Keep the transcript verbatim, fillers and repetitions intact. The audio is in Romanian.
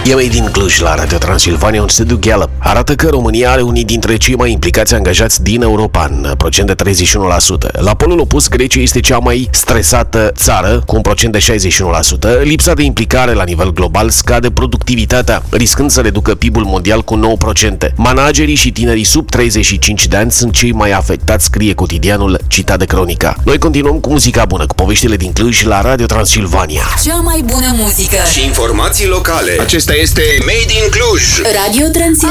E Made in Cluj la Radio Transilvania. Un studiu Gallup arată că România are unii dintre cei mai implicați angajați din Europa, în procent de treizeci și unu la sută. La polul opus, Grecia este cea mai stresată țară, cu un procent de șaizeci și unu la sută. Lipsa de implicare la nivel global scade productivitatea, riscând să reducă P I B-ul mondial cu nouă la sută. Managerii și tinerii sub treizeci și cinci de ani sunt cei mai afectați, scrie cotidianul citat de Cronica. Noi continuăm cu muzica bună, cu poveștile din Cluj la Radio Transilvania. Cea mai bună muzică și informații locale. Acesta este Made in Cluj. Radio Transilvania.